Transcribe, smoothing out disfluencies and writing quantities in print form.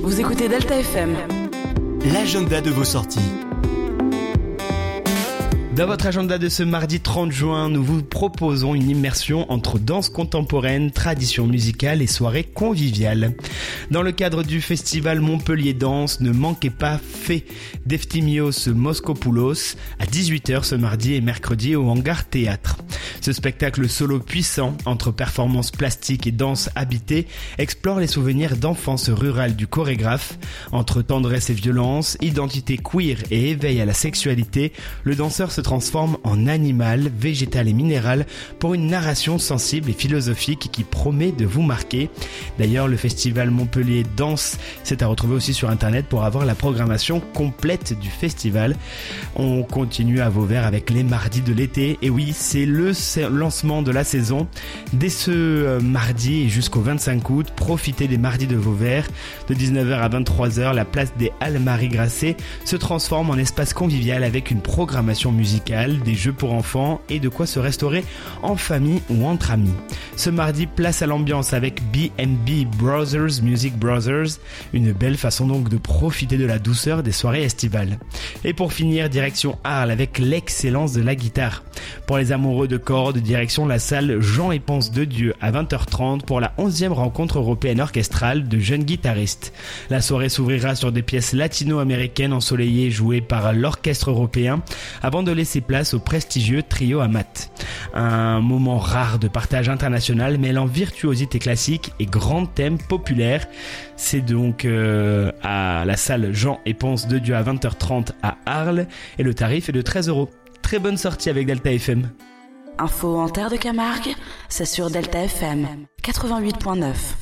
Vous écoutez Delta FM. L'agenda de vos sorties. Dans votre agenda de ce mardi 30 juin, nous vous proposons une immersion entre danse contemporaine, tradition musicale et soirée conviviale. Dans le cadre du festival Montpellier Danse, ne manquez pas Fé d'Eftimios Moskopoulos à 18h ce mardi et mercredi au Hangar Théâtre. Ce spectacle solo puissant, entre performances plastiques et danse habitée, explore les souvenirs d'enfance rurale du chorégraphe. Entre tendresse et violence, identité queer et éveil à la sexualité, le danseur se transforme en animal, végétal et minéral pour une narration sensible et philosophique qui promet de vous marquer. D'ailleurs, le festival Montpellier Danse, c'est à retrouver aussi sur internet pour avoir la programmation complète du festival. On continue à Vauvert avec les mardis de l'été. Et oui, c'est le lancement de la saison. Dès ce mardi et jusqu'au 25 août, profitez des mardis de Vauvert. De 19h à 23h, la place des Halles Marie-Grasset se transforme en espace convivial avec une programmation musicale, des jeux pour enfants et de quoi se restaurer en famille ou entre amis. Ce mardi, place à l'ambiance avec B&B Brothers Music Brothers, une belle façon donc de profiter de la douceur des soirées estivales. Et pour finir, direction Arles avec l'excellence de la guitare. Pour les amoureux de cordes, direction la salle Jean et Ponce de Dieu à 20h30 pour la 11e rencontre européenne orchestrale de jeunes guitaristes. La soirée s'ouvrira sur des pièces latino-américaines ensoleillées jouées par l'orchestre européen avant de laisser place au prestigieux trio Amat. Un moment rare de partage international mêlant virtuosité classique et grands thèmes populaires. C'est donc à la salle Jean et Ponce de Dieu à 20h30 à Arles et le tarif est de 13€. Très bonne sortie avec Delta FM. Info en Terre de Camargue, c'est sur Delta FM 88.9.